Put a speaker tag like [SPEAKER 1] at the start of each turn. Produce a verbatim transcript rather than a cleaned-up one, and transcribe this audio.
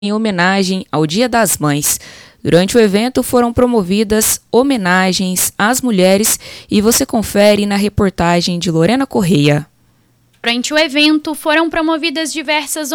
[SPEAKER 1] em homenagem ao Dia das Mães. Durante o evento foram promovidas homenagens às mulheres e você confere na reportagem de Lorena Correia.
[SPEAKER 2] Durante o evento foram promovidas diversas